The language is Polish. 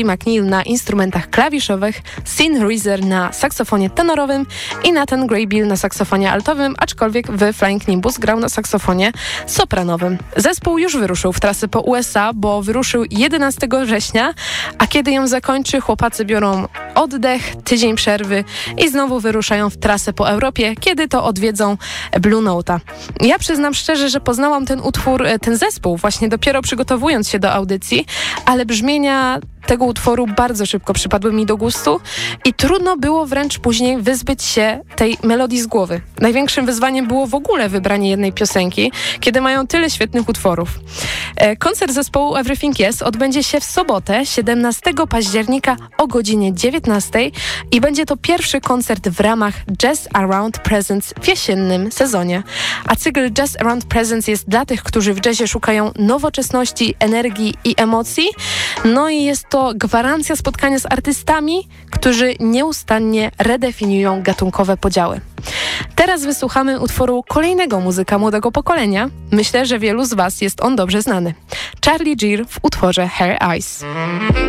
McNeil na instrumentach klawiszowych, Sean Reeser na saksofonie tenorowym i Nathan Graybill na saksofonie altowym, aczkolwiek w Flying Nimbus grał na saksofonie sopranowym. Zespół już wyruszył w trasę po USA, bo wyruszył 11 września, a kiedy ją zakończy, chłopacy biorą oddech, tydzień przerwy i znowu wyruszają w trasę po Europie, kiedy to odwiedzą Blue Note'a. Ja przyznam szczerze, że poznałam ten zespół właśnie dopiero przygotowując się do audycji, ale brzmienia tego utworu bardzo szybko przypadły mi do gustu i trudno było wręcz później wyzbyć się tej melodii z głowy. Największym wyzwaniem było w ogóle wybranie jednej piosenki, kiedy mają tyle świetnych utworów. Koncert zespołu Everything Yes odbędzie się w sobotę, 17 października o godzinie 19 i będzie to pierwszy koncert w ramach Jazz Around Presents w jesiennym sezonie. A cykl Jazz Around Presents jest dla tych, którzy w jazzie szukają nowoczesności, energii i emocji. No i jest to gwarancja spotkania z artystami, którzy nieustannie redefiniują gatunkowe podziały. Teraz wysłuchamy utworu kolejnego muzyka młodego pokolenia. Myślę, że wielu z Was jest on dobrze znany. Charlie Geer w utworze Her Eyes.